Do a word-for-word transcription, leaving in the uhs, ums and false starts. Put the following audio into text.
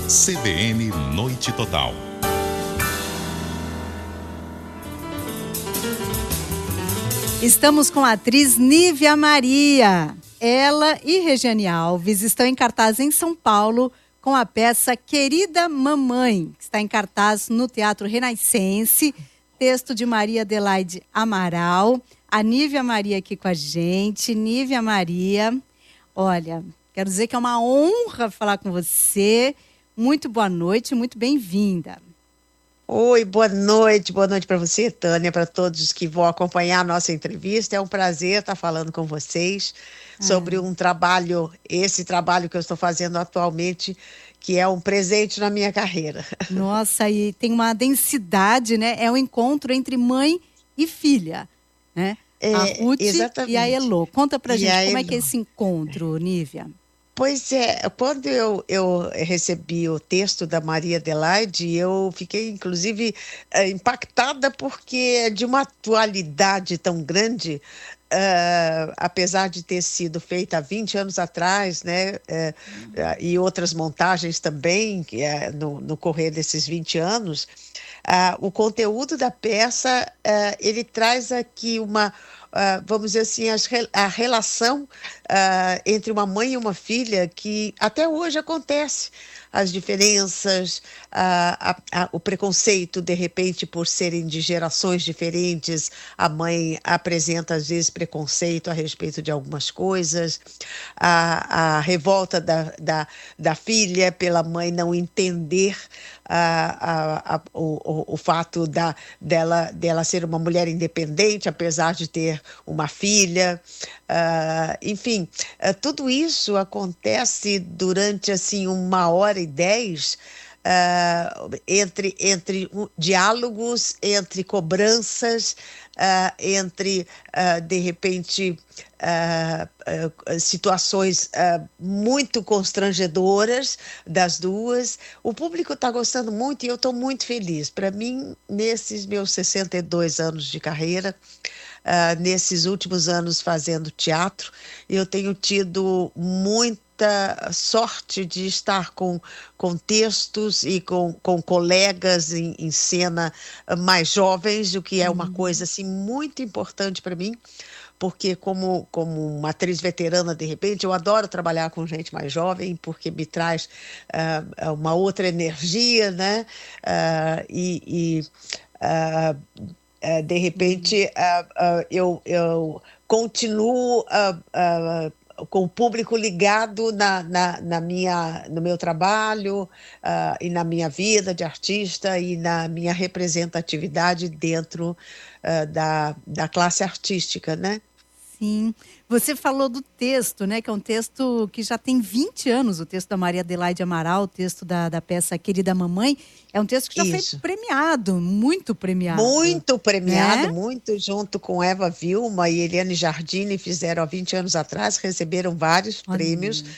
C B N Noite Total. Estamos com a atriz Nívia Maria. Ela e Regiane Alves estão em cartaz em São Paulo com a peça Querida Mamãe, que está em cartaz no Teatro Renascense, texto de Maria Adelaide Amaral. A Nívia Maria aqui com a gente. Nívia Maria, olha, quero dizer que é uma honra falar com você. Muito boa noite, muito bem-vinda. Oi, boa noite, boa noite para você, Tânia, para todos que vão acompanhar a nossa entrevista. É um prazer estar falando com vocês ah. sobre um trabalho, esse trabalho que eu estou fazendo atualmente, que é um presente na minha carreira. Nossa, e tem uma densidade, né? É um encontro entre mãe e filha, né? É, a Ruth exatamente. E a Elô. Conta pra e gente como Elô. é que é esse encontro, Nívia. Pois é, quando eu, eu recebi o texto da Maria Adelaide, eu fiquei, inclusive, impactada porque é de uma atualidade tão grande, uh, apesar de ter sido feita há vinte anos atrás, né, uh, uh, e outras montagens também, uh, no, no correr desses vinte anos, uh, o conteúdo da peça, uh, ele traz aqui uma... Uh, vamos dizer assim, as, a relação uh, entre uma mãe e uma filha que até hoje acontece. As diferenças, uh, a, a, o preconceito, de repente, por serem de gerações diferentes, a mãe apresenta, às vezes, preconceito a respeito de algumas coisas, a, a revolta da, da, da filha pela mãe não entender a, a, a, o, o fato da, dela, dela ser uma mulher independente, apesar de ter uma filha. Uh, enfim, uh, tudo isso acontece durante assim uma hora e dez, uh, entre, entre uh, diálogos, entre cobranças, uh, entre, uh, de repente, uh, uh, situações uh, muito constrangedoras das duas. O público está gostando muito e eu estou muito feliz. Para mim, nesses meus sessenta e dois anos de carreira, Uh, nesses últimos anos fazendo teatro, eu tenho tido muita sorte de estar com, com textos e com, com colegas em, em cena mais jovens, o que é uma coisa assim, muito importante para mim, porque como, como uma atriz veterana, de repente, eu adoro trabalhar com gente mais jovem, porque me traz uh, uma outra energia, né? Uh, e... e uh, Uh, de repente, uh, uh, eu, eu continuo uh, uh, com o público ligado na, na, na minha, no meu trabalho uh, e na minha vida de artista e na minha representatividade dentro uh, da, da classe artística, né? Sim. Você falou do texto, né? Que é um texto que já tem vinte anos, o texto da Maria Adelaide Amaral, o texto da, da peça Querida Mamãe. É um texto que já Isso. foi premiado, muito premiado. Muito premiado, né? muito, junto com Eva Vilma e Eliane Jardine, fizeram há vinte anos atrás, receberam vários Olha. prêmios.